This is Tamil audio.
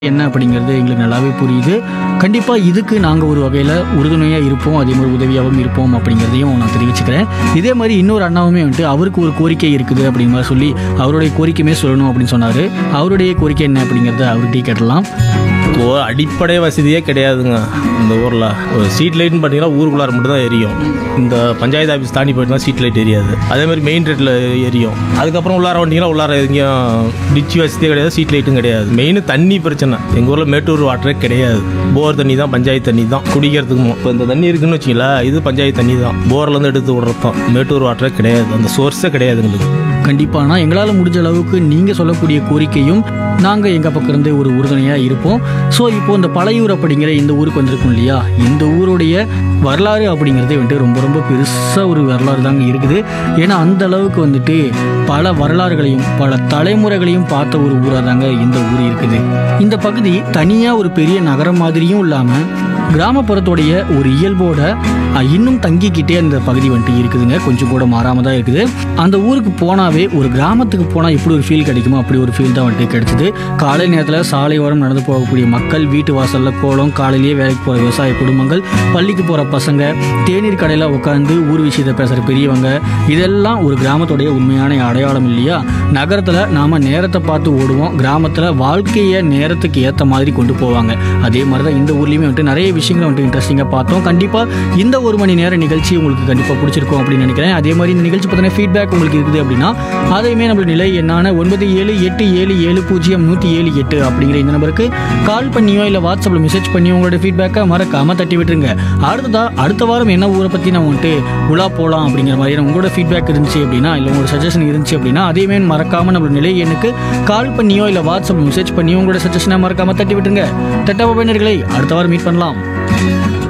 என்ன அப்படிங்கிறது எங்களுக்கு நல்லாவே புரியுது. கண்டிப்பா இதுக்கு நாங்க ஒரு வகையில உறுதுணையா இருப்போம். அதே மாரி உதவியாவும் இருப்போம் அப்படிங்கிறதையும் நான் தெரிவிச்சுக்கிறேன். இதே மாரி இன்னொரு அண்ணாவுமே வந்துட்டு அவருக்கு ஒரு கோரிக்கை இருக்குது அப்படிங்கிற மாரி சொல்லி அவருடைய கோரிக்கையுமே சொல்லணும் அப்படின்னு சொன்னாரு. அவருடைய கோரிக்கை என்ன அப்படிங்கிறத அவர்கிட்டயே கேட்டலாம். அடிப்படை வசதியே கிடையாதுங்க இந்த ஊரில். ஒரு ஸ்ட்ரீட் லைட்னு பார்த்தீங்கன்னா ஊருக்குள்ளார மட்டும் தான் எரியும். இந்த பஞ்சாயத்து ஆஃபீஸ் தாண்டி போயிட்டுனா ஸ்ட்ரீட் லைட் எரியாது. அதேமாதிரி மெயின் ரோட்டில் எரியும். அதுக்கப்புறம் உள்ளார வண்டிங்கன்னா உள்ளார எங்கேயும் டிச்சு வசதியே கிடையாது, ஸ்ட்ரீட் லைட்டும் கிடையாது. மெயின் தண்ணி பிரச்சனை. எங்கள் ஊரில் மேட்டூர் வாட்டரே கிடையாது. போர் தண்ணி தான், பஞ்சாயத்து தண்ணி தான் குடிக்கிறதுக்கும். இப்போ இந்த தண்ணி இருக்குன்னு வச்சிங்களா, இது பஞ்சாயத்து தண்ணி தான். போர்லேருந்து எடுத்து விடுறது தான். மேட்டூர் வாட்டரே கிடையாது, அந்த சோர்ஸே கிடையாது எங்களுக்கு. கண்டிப்பானா எங்களால் முடிஞ்ச அளவுக்கு நீங்கள் சொல்லக்கூடிய கோரிக்கையும் நாங்கள் எங்கள் பக்கம் இருந்து ஒரு உறுதுணையாக இருப்போம். ஸோ இப்போ இந்த பழையூர் அப்படிங்கிற இந்த ஊருக்கு வந்திருக்கோம் இல்லையா, இந்த ஊருடைய வரலாறு அப்படிங்கிறதே வந்துட்டு ரொம்ப ரொம்ப பெருசாக ஒரு வரலாறு தாங்க இருக்குது. ஏன்னா அந்த அளவுக்கு வந்துட்டு பல வரலாறுகளையும் பல தலைமுறைகளையும் பார்த்த ஒரு ஊராக தாங்க இந்த ஊர் இருக்குது. இந்த பகுதி தனியாக ஒரு பெரிய நகரம் மாதிரியும் இல்லாமல் கிராமப்புறத்துடைய ஒரு இயல்போட இன்னும் தங்கிக்கிட்டே அந்த பகுதி வந்துட்டு இருக்குதுங்க. கொஞ்சம் கூட மாறாம தான் இருக்குது. அந்த ஊருக்கு போனாவே ஒரு கிராமத்துக்கு போனால் எப்படி ஒரு ஃபீல் கிடைக்குமோ அப்படி ஒரு ஃபீல் தான் வந்துட்டு கிடைச்சிது. காலை நேரத்தில் சாலை ஓரம் நடந்து போகக்கூடிய மக்கள், வீட்டு வாசலில் கோலம், காலையிலேயே வேலைக்கு போகிற விவசாய குடும்பங்கள், பள்ளிக்கு போகிற பசங்க, தேநீர் கடையில் உட்காந்து ஊர் விஷயத்தை பேசுகிற பெரியவங்க, இதெல்லாம் ஒரு கிராமத்துடைய உண்மையான அடையாளம் இல்லையா? நகரத்தில் நாம் நேரத்தை பார்த்து ஓடுவோம், கிராமத்தில் வாழ்க்கையை நேரத்துக்கு ஏற்ற மாதிரி கொண்டு போவாங்க. அதே மாதிரி தான் இந்த ஊர்லேயுமே வந்துட்டு நிறைய விஷயங்களை வந்துட்டு இன்ட்ரெஸ்டிங்காக பார்த்தோம். கண்டிப்பாக இந்த ஒரு மணி நேர நிகழ்ச்சி உங்களுக்கு கண்டிப்பாக பிடிச்சிருக்கும் அப்படின்னு நினைக்கிறேன். அதே மாதிரி இந்த நிகழ்ச்சி பற்றின ஃபீட்பேக் உங்களுக்கு இருக்குது அப்படின்னா அதையுமே நம்மளோட நிலை என்னான 9787700178 அப்படிங்கிற இந்த நம்பருக்கு கால் பண்ணியோ இல்லை வாட்ஸ்அப்பில் மெசேஜ் பண்ணியோ உங்களோட ஃபீட்பேக்கை மறக்காமல் தட்டி விட்டுருங்க. அடுத்த வாரம் என்ன ஊரை பற்றி நான் வந்துட்டு உலா போகலாம் அப்படிங்கிற மாதிரியான உங்களோட ஃபீட்பேக் இருந்துச்சு அப்படின்னா, இல்லை உங்களோட சஜஷன் இருந்துச்சு அப்படின்னா அதையுமே மறக்காமல் நம்மளோட நிலை எண்ணுக்கு கால் பண்ணியோ இல்லை வாட்ஸ்அப்பில் மெசேஜ் பண்ணியோ உங்களோட சஜஷனை மறக்காமல் தட்டி விட்டுருங்க. தட்டப்பா பயனர்களை அடுத்த வாரம் மீட் பண்ணலாம்.